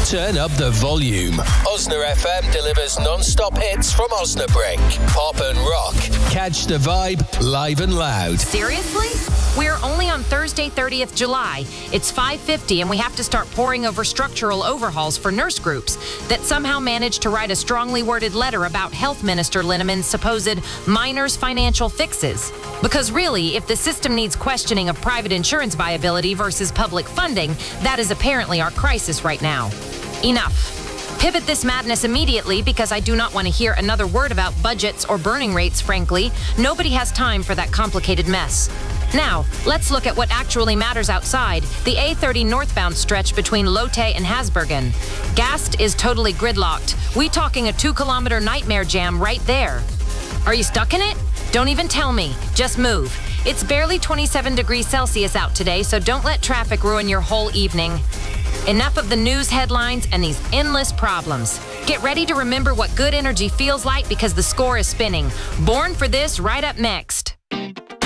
Turn up the volume. Osna FM delivers non-stop hits from Osnabrück. Pop and rock. Catch the vibe live and loud. Seriously? We're only on Thursday, 30th July. It's 5:50 and we have to start poring over structural overhauls for nurse groups that somehow managed to write a strongly worded letter about Health Minister Linneman's supposed minors' financial fixes. Because really, if the system needs questioning of private insurance viability versus public funding, that is apparently our crisis right now. Enough. Pivot this madness immediately because I do not want to hear another word about budgets or burning rates, frankly. Nobody has time for that complicated mess. Now, let's look at what actually matters outside, the A30 northbound stretch between Lotte and Hasbergen. Gast is totally gridlocked. We talking a 2-kilometer nightmare jam right there. Are you stuck in it? Don't even tell me. Just move. It's barely 27 degrees Celsius out today, so don't let traffic ruin your whole evening. Enough of the news headlines and these endless problems. Get ready to remember what good energy feels like because the score is spinning. Born for this right up next.